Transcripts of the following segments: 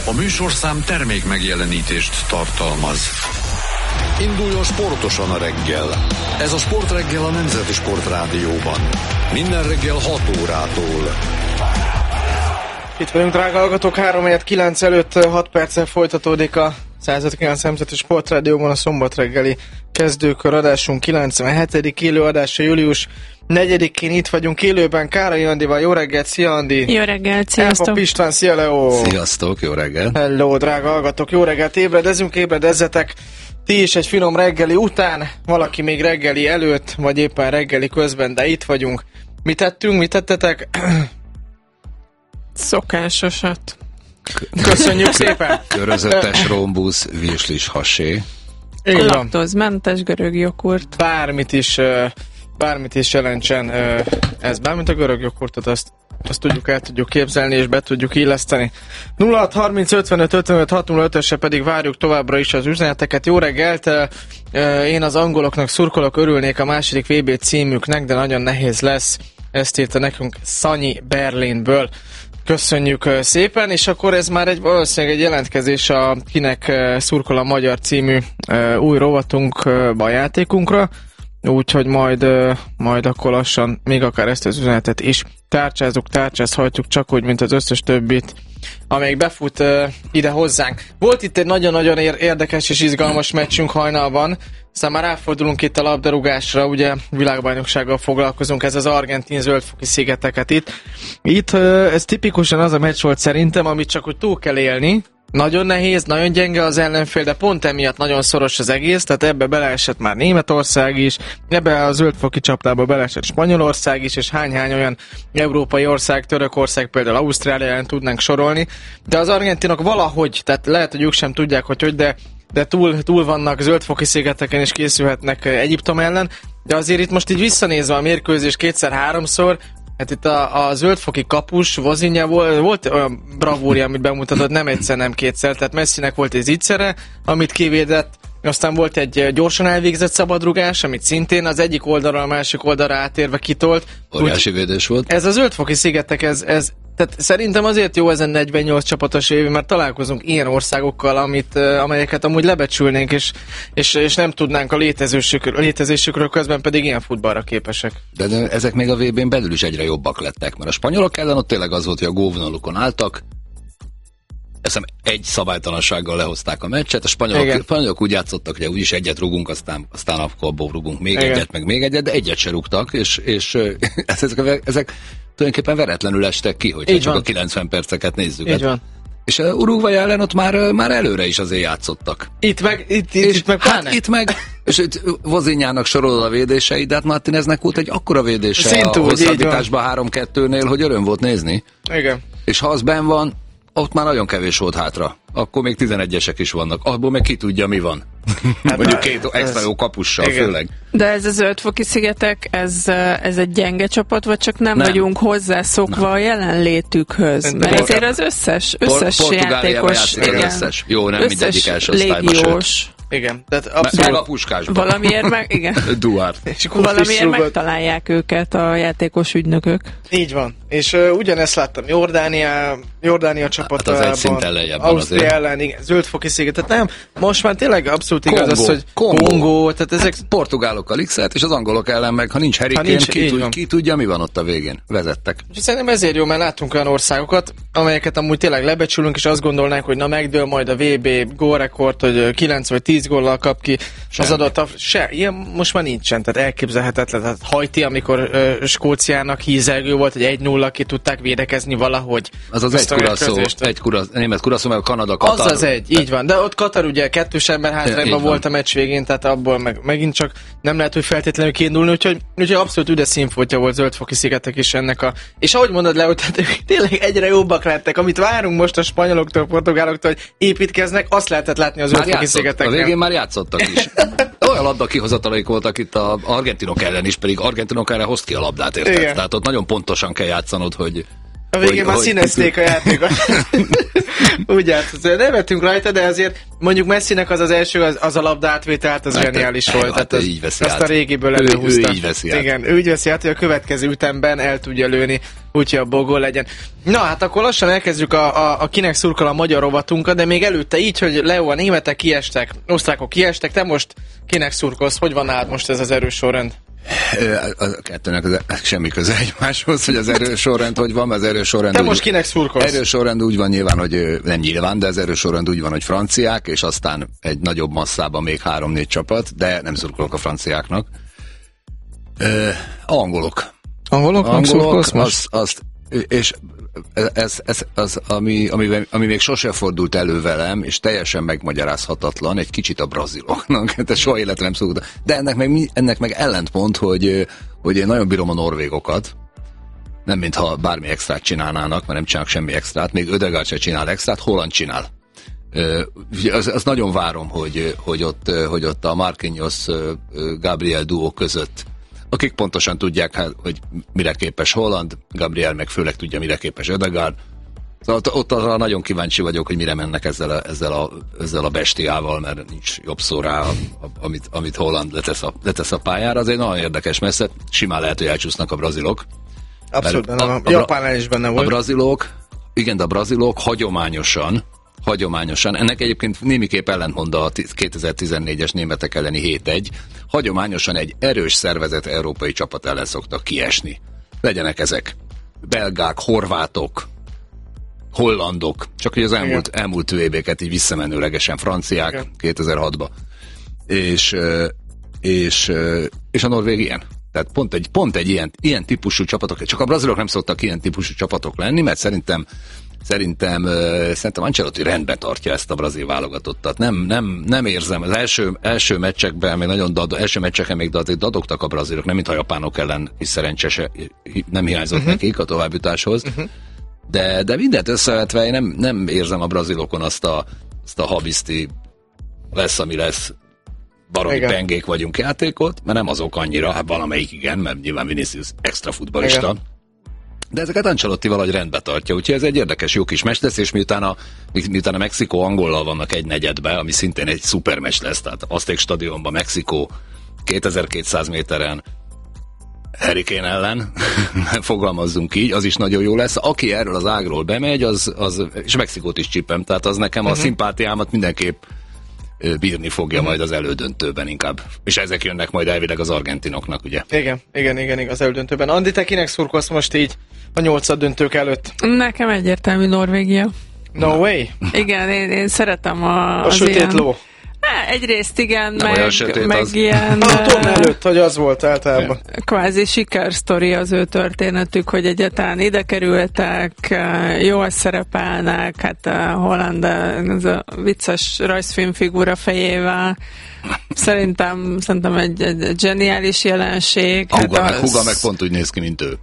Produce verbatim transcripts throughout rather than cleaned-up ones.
A műsorszám termék megjelenítést tartalmaz. Induljon sportosan a reggel. Ez a Sportreggel a Nemzeti Sportrádióban. Minden reggel hat órától. Itt vagyunk, drága hallgatók, három helyett kilenc előtt hat perccel folytatódik a száz ötvenkilenc Nemzeti Sportrádióban a szombat reggeli kezdőkör adásunk kilencvenhetedik élőadása július negyedikén. Itt vagyunk élőben Kárai Andival. Jó reggelt, szia Andi! Jó reggelt, sziasztok! Elpap István, szia Leo! Sziasztok, jó reggelt! Hello, drága hallgatók, jó reggelt, ébredezünk, ébredezzetek! Ti is egy finom reggeli után, valaki még reggeli előtt, vagy éppen reggeli közben, de itt vagyunk. Mit tettünk, mit tettetek? Szokásosat. Köszönjük szépen! Körözöttes rombusz, virslis hasé. Laktózmentes görög joghurt. Bármit is, bármit is jelentsen ez, bármint a görög joghurtot, azt, azt tudjuk, el tudjuk képzelni, és be tudjuk illeszteni. nulla hat harminc ötvenöt ötvenöt hat nulla ötösre pedig várjuk továbbra is az üzeneteket. Jó reggelt! Én az angoloknak szurkolok, örülnék a második vé bé címüknek, de nagyon nehéz lesz. Ezt írta nekünk Szanyi Berlinből. Köszönjük szépen, és akkor ez már egy valószínűleg egy jelentkezés a Kinek szurkol a magyar című új rovatunkba, a játékunkra, úgyhogy majd, majd akkor lassan még akár ezt az üzenetet is tárcsázunk, tárcsázhatjuk, csak úgy, mint az összes többit, amelyik befut ide hozzánk. Volt itt egy nagyon-nagyon érdekes és izgalmas meccsünk hajnalban, aztán már ráfordulunk itt a labdarúgásra, ugye világbajnoksággal foglalkozunk, ez az argentin zöldfoki szigeteket itt. Itt ez tipikusan az a meccs volt szerintem, amit csak úgy túl kell élni. Nagyon nehéz, nagyon gyenge az ellenfél, de pont emiatt nagyon szoros az egész, tehát ebbe beleesett már Németország is, ebbe a zöldfoki csapdába beleesett Spanyolország is, és hány-hány olyan európai ország, Törökország, például Ausztrália ellen tudnánk sorolni, de az argentinok valahogy, tehát lehet, hogy ők sem tudják, hogy hogy, de de túl, túl vannak zöldfoki szigeteken és készülhetnek Egyiptom ellen, de azért itt most így visszanézve a mérkőzés kétszer-háromszor, hát itt a, a zöldfoki kapus, Vozinha volt, volt olyan bravúria, amit bemutatott, nem egyszer, nem kétszer, tehát Messinek volt egy zicsere, amit kivédett, aztán volt egy gyorsan elvégzett szabadrugás, amit szintén az egyik oldalra a másik oldalra átérve kitolt. Óriási védés volt. Ez a zöldfoki szigetek, ez, ez tehát szerintem azért jó ezen negyvennyolc csapatos év, mert találkozunk ilyen országokkal, amit, amelyeket amúgy lebecsülnénk, és, és, és nem tudnánk a létezésükről, létezésükről, közben pedig ilyen futballra képesek. De, de ezek még a vé bén belül is egyre jobbak lettek, mert a spanyolok ellen ott tényleg az volt, hogy a góvonalukon álltak, Eszem egy szabálytalansággal lehozták a meccset, a spanyolok, spanyolok úgy játszottak, hogy úgyis egyet rugunk, aztán, aztán akkor rugunk még Igen. egyet, meg még egyet, de egyet se rúgtak, és, és ezek, ezek tulajdonképpen veretlenül estek ki, hogyha Így csak van. a kilencven perceket nézzük. Így van. És Uruguay ellen ott már, már előre is azért játszottak. Itt meg, itt, itt, és itt meg hát itt meg, és itt Vozinhának sorolod a védései, de hát Martineznek volt egy akkora védése Szintú, a hosszabbításban három kettőnél, hogy öröm volt nézni. Igen. És ha az benn van, ott már nagyon kevés volt hátra. Akkor még tizenegyesek is vannak. Abból meg ki tudja, mi van. Hát mondjuk két extra jó kapussal igen. főleg. De ez a zöldfoki szigetek, ez, ez egy gyenge csapat, vagy csak nem, nem. vagyunk hozzászokva nem. a jelenlétükhöz? Mert ezért az összes, összes Por- játékos, igen, összes. Jó, nem összes mindegyik első osztályba légiós. Igen, tehát abszolút. Meg a puskásban. Valamiért meg, igen. Duarte. Valamiért megtalálják őket a játékos ügynökök. Így van. És uh, ugyanezt láttam Jordánia, Jordánia csapatában. Hát az egy szinten lejjebb van azért. Ausztria ellen, igen, zöldfoki sziget. Tehát nem, most már tényleg abszolút igaz Kongo, az, hogy Kongo. Kongo, tehát ezek... Hát portugálokkal x-et, és az angolok ellen meg, ha nincs Harry Kane, ki, tud, ki tudja, mi van ott a végén. Vezettek. És szerintem ezért jó, mert látunk olyan országokat, amelyeket amúgy tényleg lebecsülünk, és azt gondolnánk, hogy na megdől majd a vé bé gólrekord, hogy kilenc vagy tíz góllal kap ki Semmi. az adott. Se, ilyen most már nincsen, tehát elképzelhetetlen. Tehát Haiti, amikor uh, Skóciának hízelgő volt, hogy egy nulla ki tudták védekezni valahogy. Az az egy kuraszó, egy kurasz, német kuraszó, meg a Kanada, Katar. Az az egy, így van. De ott Katar ugye kettős ember hátrányban volt a meccs végén, tehát abból meg, megint csak nem lehet, hogy feltétlenül kiindulni, úgyhogy, úgyhogy abszolút üdes színfoltja volt zöldfoki szigetek is ennek a... És ahogy mondod le, hogy tehát tényleg egyre jobbak lettek, amit várunk most a spanyoloktól, a portugáloktól, hogy építkeznek, azt lehetett látni az zöldfoki szigeteken. A végén már játszottak is. Olyan labda kihozatalaik voltak itt az argentinok ellen is, pedig argentinok erre hoz ki a labdát, érted? Igen. Tehát ott nagyon pontosan kell játszanod, hogy... A végén már színezték a játékot. Úgy játszott. Nevetünk rajta, de azért mondjuk Messinek az az első, az, az a labda átvételt, az zseniális hát, volt. Hát, így veszi azt át. a régiből előhúzta. Ő így veszi át. Igen, ő így veszi át, hogy a következő ütemben el tudja lőni úgyhogy abból gól legyen. Na hát akkor lassan elkezdjük a, a, a kinek szurkol a magyar rovatunkat, de még előtte így, hogy Leo, a németek kiestek, osztrákok kiestek, te most kinek szurkolsz? Hogy van át most ez az erős sorrend? A kettőnek semmi köze egymáshoz, hogy az erős sorrend hogy van, az erős sorrend... Te úgy, most kinek szurkolsz? Erős sorrend úgy van nyilván, hogy nem nyilván, de az erős sorrend úgy van, hogy franciák, és aztán egy nagyobb masszában még három-négy csapat, de nem szurkolok a franciáknak. Ö, angolok. Angolok? Angolok, azt, azt, és ez, ez az, ami, ami, ami még sose fordult elő velem, és teljesen megmagyarázhatatlan, egy kicsit a braziloknak, de soha életem nem szoktam. De ennek meg, ennek meg ellentmond, hogy, hogy én nagyon bírom a norvégokat, nem mintha bármi extrát csinálnának, mert nem csinálnak semmi extrát, még Ödegaard se csinál extrát, Holland csinál. Az, az nagyon várom, hogy, hogy, ott, hogy ott a Marquinhos Gabriel duó között, akik pontosan tudják, hogy mire képes Holland, Gabriel meg főleg tudja, mire képes Ödegaard. Szóval ott, ott nagyon kíváncsi vagyok, hogy mire mennek ezzel a, ezzel a, ezzel a bestiával, mert nincs jobb szó rá, amit, amit Holland letesz a, letesz a pályára. Az egy nagyon érdekes messze, simán lehet, hogy elcsúsznak a brazilok. Abszolút benne van. A Japánál is benne volt. A brazilok, igen, de a brazilok hagyományosan, hagyományosan, ennek egyébként némiképp ellentmond a kétezer-tizennégyes németek elleni hét egy, hagyományosan egy erős szervezet európai csapat ellen szoktak kiesni. Legyenek ezek belgák, horvátok, hollandok, csak hogy az elmúlt, elmúlt vé bé-ket így visszamenőlegesen franciák, igen. kétezer-hatban. És, és, és a norvég ilyen. Tehát pont egy, pont egy ilyen, ilyen típusú csapatok, csak a brazilok nem szoktak ilyen típusú csapatok lenni, mert szerintem Szerintem, uh, szerintem Ancelotti rendben tartja ezt a brazil válogatottat. Nem, nem, nem érzem. Az első, első meccsekben, még nagyon dad, első meccseken még dad, dadogtak a brazilok, nem mint a japánok ellen is szerencsese, nem hiányzott uh-huh. nekik a továbbjutáshoz. Uh-huh. De, de mindent összevetve én nem, nem érzem a brazilokon azt a, azt a habiszti lesz, ami lesz, baromi igen. pengék vagyunk játékot, mert nem azok annyira, hát valamelyik igen, mert nyilván Vinicius extra futballista. Igen. De ezeket Ancelotti valahogy rendbe tartja, úgyhogy ez egy érdekes jó kis meccs lesz, és miután a, miután a Mexikó Angollal vannak egy negyedbe, ami szintén egy szuper meccs lesz, tehát Azték stadionban Mexikó kétezer-kétszáz méteren Hurricane ellen, fogalmazzunk így, az is nagyon jó lesz. Aki erről az ágról bemegy, az, az és Mexikót is csípem, tehát az nekem uh-huh. a szimpátiámat mindenképp bírni fogja uh-huh. majd az elődöntőben inkább. És ezek jönnek majd elvileg az argentinoknak, ugye? Igen, igen, igen, igen az elődöntőben. Andi, te kinek szurkolsz most így a nyolcad döntők előtt? Nekem egyértelmű Norvégia. No way? Igen, én, én szeretem a... A sötét ilyen... ló. Há, egyrészt igen, nem meg, sötét, meg az... ilyen... A torna előtt, hogy az volt általában. Kvázi sikersztori az ő történetük, hogy egyáltalán ide kerültek, jól szerepelnek, hát a Holland, ez a vicces rajzfilmfigura fejével. Szerintem, szerintem egy, egy zseniális jelenség. A huga, hát meg, az... huga meg pont úgy néz ki, mint ő.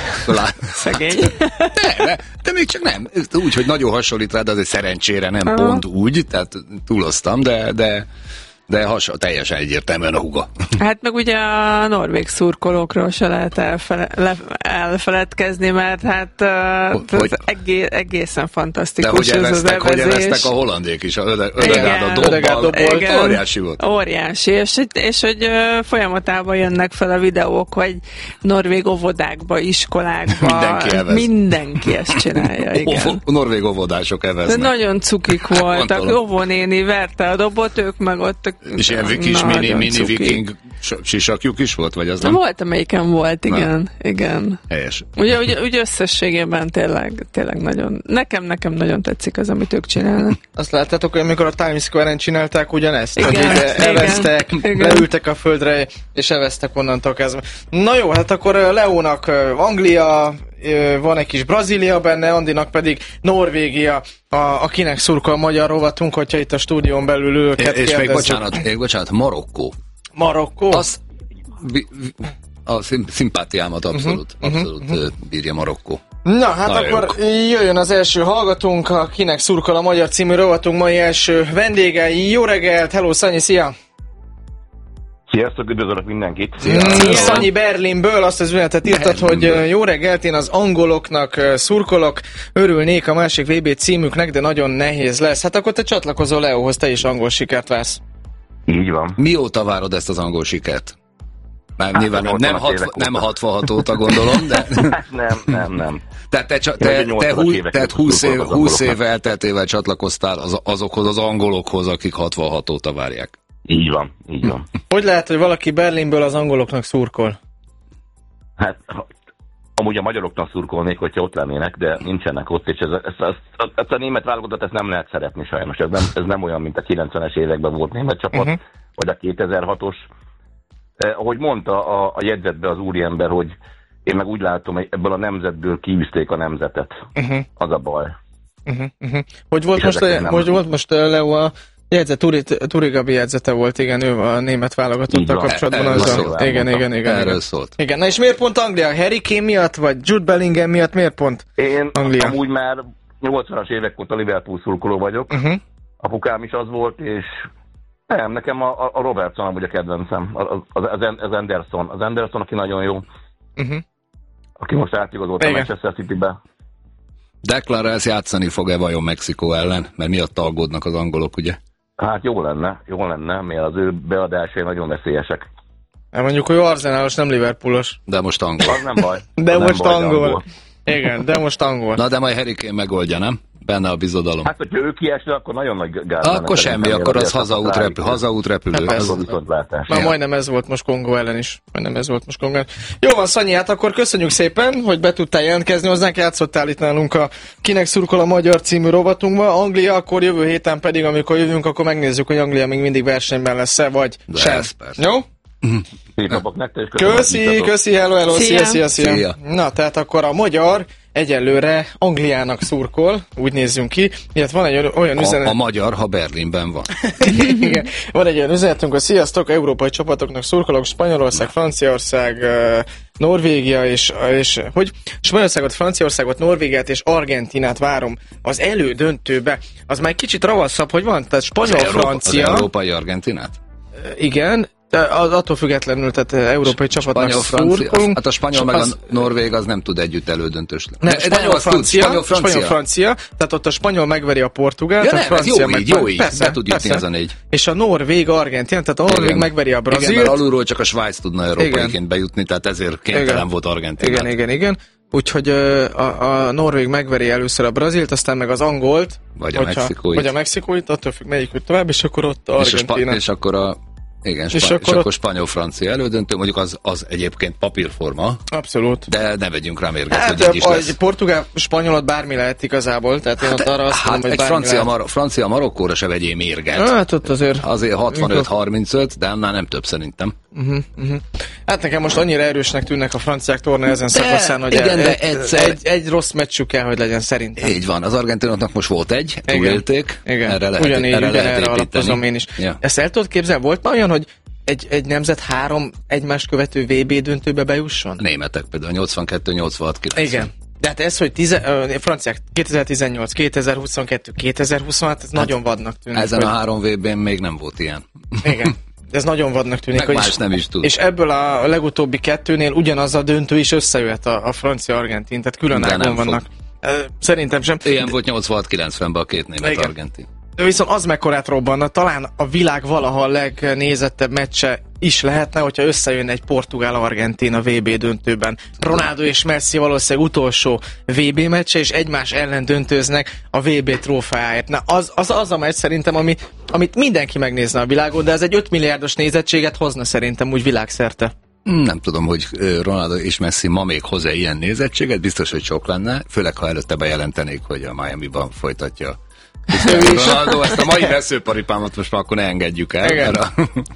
Szegény. De, de, de még csak nem. Úgy, hogy nagyon hasonlít rá, de azért szerencsére nem Aha. pont úgy, tehát túloztam, de, de, de hasonló, teljesen egyértelműen a huga. Hát meg ugye a norvég szurkolókról se lehet elfele, le, elfeledkezni, mert hát uh, hogy, egész, egészen fantasztikus de ez az evezés. Hogy eveztek a hollandék is, a Ödegaard a dobbal, óriási volt. Óriási, és, és hogy uh, folyamatában jönnek fel a videók, hogy norvég óvodákba, iskolákba. Mindenki evez. Mindenki ezt csinálja, igen. A norvég óvodások eveznek. De nagyon cukik voltak, óvónéni verte a dobot, ők meg ott. És ilyen kis mini, mini viking sisakjuk is volt, vagy az nem? Volt, amelyiken volt, igen. Na. igen. Helyes. Ugye, ugye, ugye összességében tényleg, tényleg nagyon, nekem, nekem nagyon tetszik az, amit ők csinálnak. Azt láttátok, hogy amikor a Times Square-en csinálták ugyanezt? Igen, hogy igen, eveztek, igen. leültek a földre, és eveztek onnantól kezdve. Na jó, hát akkor Leónak Anglia, van egy kis Brazília benne, Andinak pedig Norvégia, a, akinek szurkol a magyar rovatunk, hogyha itt a stúdión belül őket és még bocsánat, még bocsánat, Marokkó. Marokkó? Az, a szimpátiámat abszolút, uh-huh, abszolút uh-huh. bírja Marokkó. Na, hát Na, akkor jók. Jöjjön az első hallgatónk, akinek szurkol a magyar című rovatunk mai első vendége. Jó reggelt, hello Szanyi, szia! Sziasztok, üdvözlök mindenkit! Szia. Szanyi Berlinből azt az üzenetet írtad, hogy jó reggelt, én az angoloknak szurkolok, örülnék a másik vé bé címüknek, de nagyon nehéz lesz. Hát akkor te csatlakozol Leóhoz, te is angol sikert vársz. Így van. Mióta várod ezt az angol sikert? Már hát nyilván nem, nem, hatvan, nem hatvanhat óta gondolom, de... nem, nem, nem. Tehát te, te, te, te hú, tehát húsz év, húsz év elteltével csatlakoztál az, azokhoz az angolokhoz, akik hatvanhat óta várják. Így van, így van. Hogy lehet, hogy valaki Berlinből az angoloknak szurkol? Hát, amúgy a magyaroknak szurkolnék, hogyha ott lennének, de nincsenek ott, és ez, ez, ez, ez, ez a német válogatott ezt nem lehet szeretni sajnos. Ez nem, ez nem olyan, mint a kilencvenes években volt német csapat, uh-huh. vagy a kétezer-hatos. Eh, ahogy mondta a, a jegyzetbe az úriember, hogy én meg úgy látom, hogy ebből a nemzetből kiűzték a nemzetet. Uh-huh. Az a baj. Uh-huh. Uh-huh. Hogy volt most, a, hogy volt most Leo a jegyzet, Turi, Turi Gabi jegyzete volt, igen, ő a német válogatottal kapcsolatban. Az a, igen, igen, igen. Erről igen. szólt. Igen, na és miért pont Anglia? Harry Kane miatt, vagy Jude Bellingham miatt miért pont én Anglia? Én amúgy már nyolcvanas évek óta Liverpool szurkoló vagyok. Uh-huh. Apukám is az volt, és nem, nekem a, a Robertson amúgy a kedvencem. Az, az, az Anderson. Az Anderson, aki nagyon jó. Uh-huh. Aki most átigazolt a Manchester Citybe. Declan Rice játszani fog-e vajon Mexikó ellen? Mert miatt aggódnak az angolok, ugye? Hát jó lenne, jó lenne, mert az ő beadásai nagyon veszélyesek. Hát mondjuk, hogy Arsenalos, nem Liverpoolos. De most angol. Az nem baj. De az most baj, angol. angol. Igen, de most angol. Na de majd Harry Kane megoldja, nem? Benne a bizodalom. Hát, hogyha ő kiesne, akkor nagyon nagy gáz. Akkor semmi, akkor az hazaút, repül, hazaút repülő. Hát az viszontlátás. Már majdnem ez volt most Kongó ellen is. Majdnem ez volt most Kongó ellen. Jó van, Szanyi, hát akkor köszönjük szépen, hogy be tudtál jelentkezni hozzánk, játszottál itt nálunk a Kinek szurkol a magyar című rovatunkba. Anglia, akkor jövő héten pedig, amikor jövünk, akkor megnézzük, hogy Anglia még mindig versenyben lesz-e, vagy de sem. Jó? Szép napok nektek, köszi, köszi, hello, hello, szia, szia, szia. szia. Na, tehát akkor a magyar egyelőre Angliának szurkol, úgy nézzünk ki, illetve van egy olyan a, üzenet... A magyar, ha Berlinben van. Igen, van egy olyan üzenetünk, hogy sziasztok, európai csapatoknak szurkolok, Spanyolország, Franciaország, Norvégia, és, és hogy Spanyolországot, Franciaországot, Norvégiát és Argentinát várom az elődöntőbe. Az már egy kicsit ravaszabb, hogy van, tehát spanyol-francia... Az európai Argentinát? Igen, de attól függetlenül, tehát európai csapatnak szurkolunk. Hát a spanyol meg a norvég az nem tud együtt elődöntős lenni. Ne, spanyol-francia, spanyol-francia, spanyol-francia, tehát ott a spanyol megveri a portugált, ja, a nem, francia jó meg... így, jó így, persze, be tud jutni ez a négy. És a norvég argentin, tehát a norvég igen. megveri a brazilt. Igen, mert alulról csak a Svájc tudna európaiként bejutni, tehát ezért kénytelen volt Argentinát. Igen, igen, igen. Úgyhogy a, a norvég megveri először a brazilt, aztán meg az angolt, vagy a mexikóit, vagy a mexikóit, attól függ melyik jut tovább, és akkor ott Argentina. És akkor a Igen, és, spa- akkor, és akkor spanyol-francia elődöntő, mondjuk az, az egyébként papírforma. Abszolút. De ne vegyünk rá mérget, hát, hogy így is lesz. Egy portugál, spanyolot bármi lehet igazából, tehát hát, én ott arra azt hát mondom, egy hogy francia, mar- francia Marokkóra se vegyél mérget. Hát ott azért... Azért hatvanöt harmincöt, de annál nem több szerintem. Uh-huh, uh-huh. Hát nekem most annyira erősnek tűnnek a franciák torna ezen de, szakaszán, hogy igen, egy, de egyszer... egy, egy rossz meccsük kell, hogy legyen szerintem. Így van, az argentinoknak most volt egy, túlélték, erre lehet, ugyanígy, erre lehet erre alapozom én is. Ja. Ezt el tudod képzelni? Volt már olyan, hogy egy, egy nemzet három egymást követő vé bé döntőbe bejusson? Németek például nyolcvankettő nyolcvanhat kilencven. Igen. De hát ez, hogy tize, uh, franciák kétezer-tizennyolc, kétezer-huszonkettő, kétezer-huszonhat, ez hát nagyon vadnak tűnik. Ezen hogy... a három vé bén még nem volt ilyen. Igen. Ez nagyon vadnak tűnik. Meg hogy más is, nem is tud. És ebből a legutóbbi kettőnél ugyanaz a döntő is összejöhet a, a francia-argentin, tehát külön ágon vannak. Fog. Szerintem sem. Ilyen volt nyolcvanhat kilencvenben a két német igen. argentin. De viszont az mekkorát robbanna, talán a világ valaha legnézettebb meccse is lehetne, hogyha összejön egy portugál-argentin a vé bé döntőben. Ronaldo és Messi valószínűleg utolsó vé bé meccse, és egymás ellen döntőznek a vé bé trófeáért. Na, az, az az a meccs szerintem, ami, amit mindenki megnézne a világon, de ez egy öt milliárdos nézettséget hozna szerintem úgy világszerte. Nem tudom, hogy Ronaldo és Messi ma még hoz ilyen nézettséget, biztos, hogy sok lenne, főleg ha előtte bejelentenék, hogy a Miamiban folytatja Ronaldo, ezt a mai veszőparipámat most már akkor ne engedjük el. A...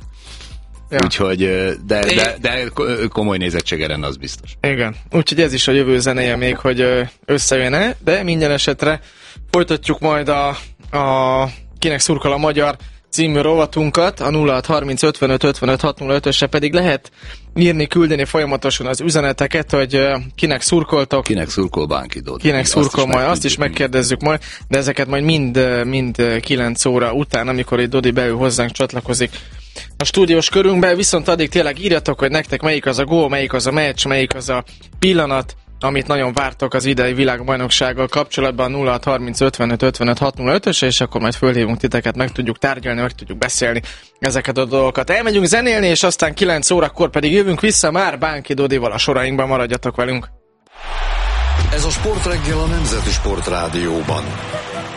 Ja. Úgyhogy, de, de, de komoly nézettsége lenne, az biztos. Igen, úgyhogy ez is a jövő zenéje még, hogy összejön-e, de minden esetre folytatjuk majd a, a Kinek szurkol a magyar című rovatunkat, a nulla hat harminc ötvenöt ötvenöt hatszázötösre pedig lehet írni, küldeni folyamatosan az üzeneteket, hogy kinek szurkoltok. Kinek szurkol Bánki Dodi. Kinek szurkol majd, azt is megkérdezzük majd, de ezeket majd mind, mind kilenc óra után, amikor egy Dodi beül hozzánk csatlakozik a stúdiós körünkbe, viszont addig tényleg írjatok, hogy nektek melyik az a gól, melyik az a meccs, melyik az a pillanat, amit nagyon vártok az idei világbajnoksággal kapcsolatban, nulla hat harminc ötvenöt ötvenöt hat nulla ötös, és akkor majd fölhívunk titeket, meg tudjuk tárgyalni, meg tudjuk beszélni ezeket a dolgokat. Elmegyünk zenélni, és aztán kilenc órakor pedig jövünk vissza már Bánki Dodival a sorainkban, maradjatok velünk. Ez a Sportreggel a Nemzeti Sportrádióban.